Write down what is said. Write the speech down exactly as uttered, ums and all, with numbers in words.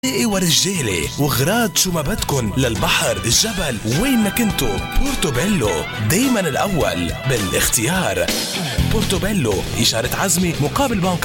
ورجالي وغراض شو ما بدكن للبحر الجبل وين ما كنتو. بورتوبيلو دايما الأول بالاختيار. بورتوبيلو إشارة عزمي مقابل بنك